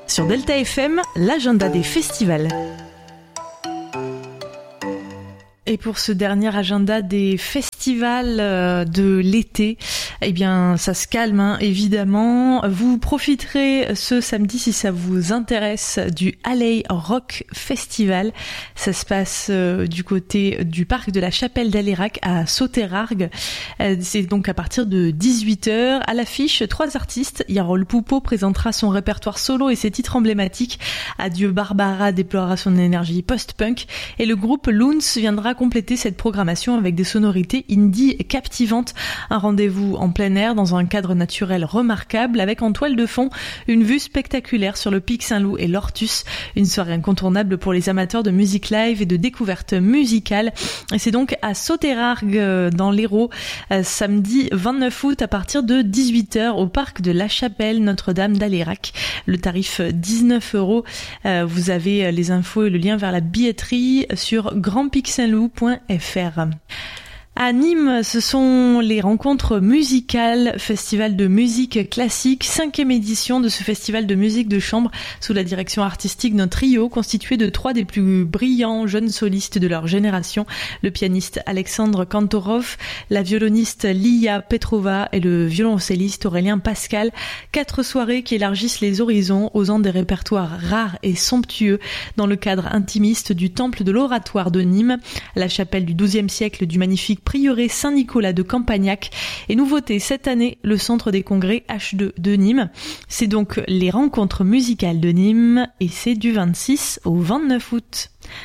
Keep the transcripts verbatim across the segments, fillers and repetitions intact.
Sur Delta F M, l'agenda des festivals. Et pour ce dernier agenda des festivals de l'été, eh bien, ça se calme, hein, évidemment. Vous profiterez ce samedi, si ça vous intéresse, du Alley Rock Festival. Ça se passe euh, du côté du parc de la Chapelle d'Alérac à Sauterargues. Euh, c'est donc à partir de dix-huit heures. À l'affiche, trois artistes. Yarol Poupeau présentera son répertoire solo et ses titres emblématiques. Adieu Barbara, déploiera énergie post-punk. Et le groupe Loons viendra compléter cette programmation avec des sonorités indie captivantes. Un rendez-vous en plein air dans un cadre naturel remarquable avec en toile de fond une vue spectaculaire sur le pic Saint-Loup et l'Ortus. Une soirée incontournable pour les amateurs de musique live et de découverte musicale. Et c'est donc à Sauterargues dans l'Hérault, samedi vingt-neuf août à partir de dix-huit heures au parc de la Chapelle Notre-Dame d'Alérac. Le tarif dix-neuf euros. Vous avez les infos et le lien vers la billetterie sur grand pic saint loup point f r. À Nîmes, ce sont les rencontres musicales, festival de musique classique, cinquième édition de ce festival de musique de chambre sous la direction artistique d'un trio constitué de trois des plus brillants jeunes solistes de leur génération, le pianiste Alexandre Kantorov, la violoniste Lia Petrova et le violoncelliste Aurélien Pascal. Quatre soirées qui élargissent les horizons, osant des répertoires rares et somptueux dans le cadre intimiste du temple de l'oratoire de Nîmes, la chapelle du douzième siècle du magnifique prieuré Saint-Nicolas de Campagnac. Et nouveauté cette année, le centre des congrès H deux de Nîmes. C'est donc les rencontres musicales de Nîmes et c'est du vingt-six au vingt-neuf août.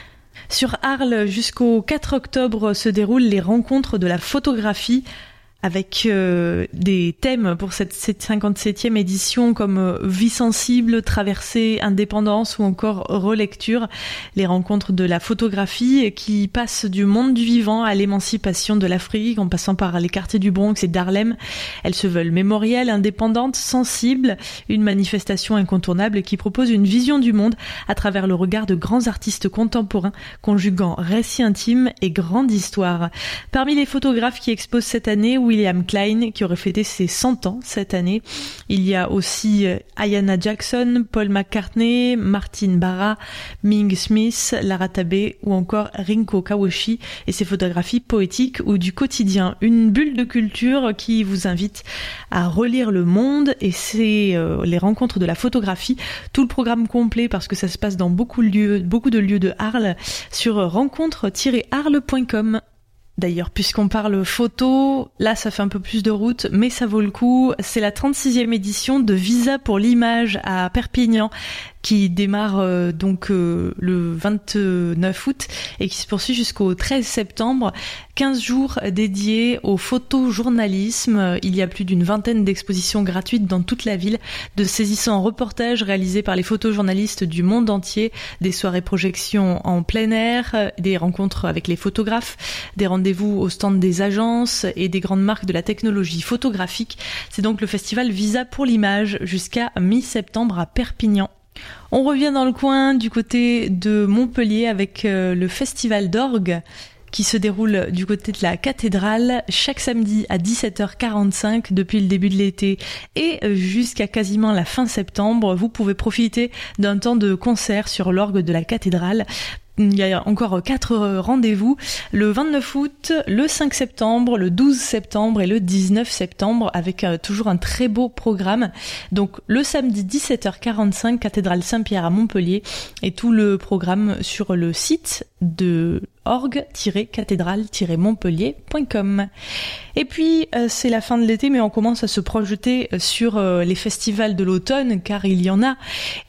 Sur Arles, jusqu'au quatre octobre se déroulent les rencontres de la photographie avec euh, des thèmes pour cette, cette cinquante-septième édition comme euh, vie sensible, traversée, indépendance ou encore relecture. Les rencontres de la photographie qui passent du monde du vivant à l'émancipation de l'Afrique en passant par les quartiers du Bronx et d'Harlem. Elles se veulent mémorielles, indépendantes, sensibles, une manifestation incontournable qui propose une vision du monde à travers le regard de grands artistes contemporains conjuguant récit intime et grande histoire. Parmi les photographes qui exposent cette année, William Klein, qui aurait fêté ses cent ans cette année. Il y a aussi Ayanna Jackson, Paul McCartney, Martin Barra, Ming Smith, Lara Tabé ou encore Rinko Kawashi et ses photographies poétiques ou du quotidien. Une bulle de culture qui vous invite à relire le monde et c'est euh, les rencontres de la photographie. Tout le programme complet parce que ça se passe dans beaucoup de lieux, beaucoup de lieux de Arles sur rencontre tiret arles point com. D'ailleurs, puisqu'on parle photo, là ça fait un peu plus de route, mais ça vaut le coup. C'est la trente-sixième édition de Visa pour l'image à Perpignan qui démarre euh, donc euh, le vingt-neuf août et qui se poursuit jusqu'au treize septembre. quinze jours dédiés au photojournalisme. Il y a plus d'une vingtaine d'expositions gratuites dans toute la ville, de saisissants reportages réalisés par les photojournalistes du monde entier, des soirées projections en plein air, des rencontres avec les photographes, des rendez-vous au stand des agences et des grandes marques de la technologie photographique. C'est donc le festival Visa pour l'image jusqu'à mi-septembre à Perpignan. On revient dans le coin du côté de Montpellier avec euh, le festival d'orgue qui se déroule du côté de la cathédrale chaque samedi à dix-sept heures quarante-cinq depuis le début de l'été et jusqu'à quasiment la fin septembre. Vous pouvez profiter d'un temps de concert sur l'orgue de la cathédrale. Il y a encore quatre rendez-vous, le vingt-neuf août, le cinq septembre, le douze septembre et le dix-neuf septembre avec euh, toujours un très beau programme. Donc le samedi dix-sept heures quarante-cinq, cathédrale Saint-Pierre à Montpellier et tout le programme sur le site de orgue tiret cathédrale tiret montpellier point com. Et puis euh, c'est la fin de l'été mais on commence à se projeter sur euh, les festivals de l'automne car il y en a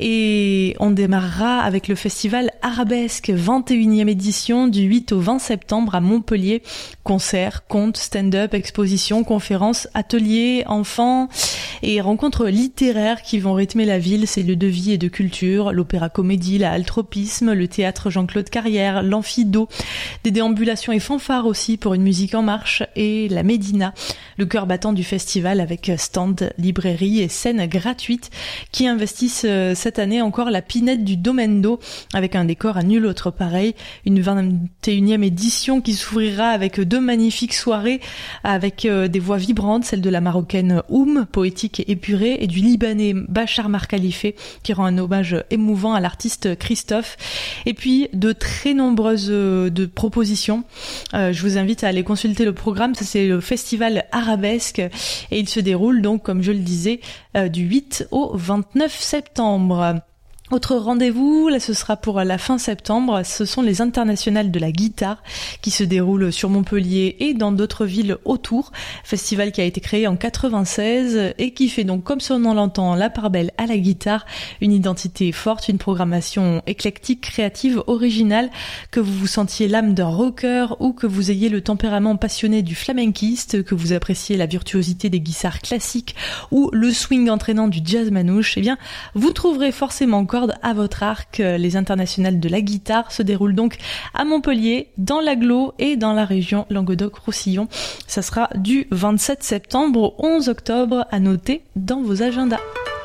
et on démarrera avec le festival Arabesque vingt et unième édition du huit au vingt septembre à Montpellier. Concerts, contes, stand-up, expositions, conférences, ateliers, enfants et rencontres littéraires qui vont rythmer la ville. C'est lieu de vie et de culture, l'opéra comédie, la altropisme, le théâtre Jean-Claude Carrière, l'amphido, des déambulations et fanfares aussi pour une musique en marche et la Médina. le cœur battant du festival avec stand, librairie et scène gratuite qui investissent cette année encore la pinette du Domaine d'eau avec un décor à nul autre pareil. Une vingt et unième édition qui s'ouvrira avec deux magnifiques soirées avec des voix vibrantes, celle de la marocaine Oum, poétique et épurée, et du libanais Bachar Markhalife qui rend un hommage émouvant à l'artiste Christophe. Et puis de très nombreuses euh, de propositions. Euh, je vous invite à aller consulter le programme. Ça, c'est le festival Arabesque et il se déroule donc, comme je le disais, euh, du huit au vingt-neuf septembre. Autre rendez-vous, là ce sera pour la fin septembre, ce sont les internationales de la guitare qui se déroulent sur Montpellier et dans d'autres villes autour. Festival qui a été créé en quatre-vingt-seize et qui fait donc, comme son nom l'entend, la part belle à la guitare, une identité forte, une programmation éclectique, créative, originale, que vous vous sentiez l'âme d'un rocker ou que vous ayez le tempérament passionné du flamenquiste, que vous appréciez la virtuosité des guitares classiques ou le swing entraînant du jazz manouche, eh bien vous trouverez forcément encore à votre arc. Les internationales de la guitare se déroulent donc à Montpellier, dans l'agglo et dans la région Languedoc-Roussillon. Ça sera du vingt-sept septembre au onze octobre, à noter dans vos agendas.